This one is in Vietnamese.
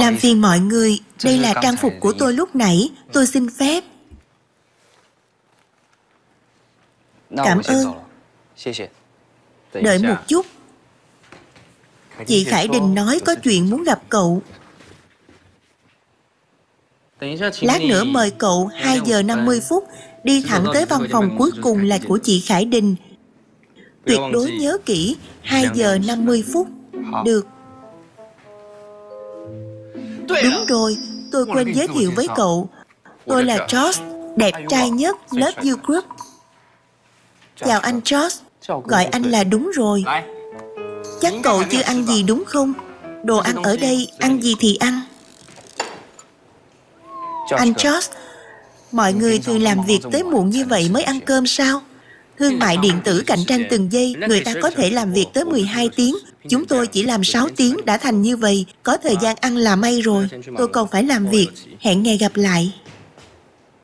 Làm phiền mọi người, đây là trang phục của tôi lúc nãy, tôi xin phép. Cảm ơn. Đợi một chút. Chị Khải Đình nói có chuyện muốn gặp cậu. Lát nữa mời cậu 2 giờ 50 phút đi thẳng tới văn phòng cuối cùng là của chị Khải Đình. Tuyệt đối nhớ kỹ 2 giờ 50 phút. Được. Đúng rồi, tôi quên giới thiệu với cậu. Tôi là George, đẹp trai nhất Love You Group. Chào anh George, gọi anh là đúng rồi. Chắc cậu chưa ăn gì đúng không? Đồ ăn ở đây, ăn gì thì ăn. Anh George, mọi người thường làm việc tới muộn như vậy mới ăn cơm sao? Thương mại điện tử cạnh tranh từng giây, người ta có thể làm việc tới 12 tiếng. Chúng tôi chỉ làm 6 tiếng đã thành như vậy, có thời gian ăn là may rồi. Tôi còn phải làm việc. Hẹn ngày gặp lại.